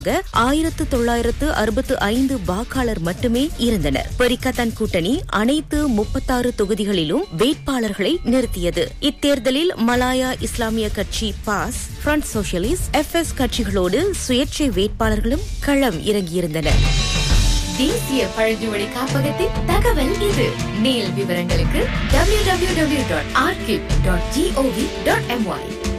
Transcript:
1965 வாக்காளர் மட்டுமே இருந்தனர். பெரிக்கத்தான் கூட்டணி அனைத்து 36 தொகுதிகளிலும் வேட்பாளர்களை நிறுத்தியது. இத்தேர்தலில் மலாயா இஸ்லாமிய கட்சி பாஸ், ஃப்ரண்ட் சோஷலிஸ்ட், FS கட்சிகளோடு சுயேட்சை வேட்பாளர்களும் களம் இறங்கியிருந்தனர். தேசிய பழங்குடி காப்பகத்தின் தகவல் இது. மேல் விவரங்களுக்கு www.archive.gov.my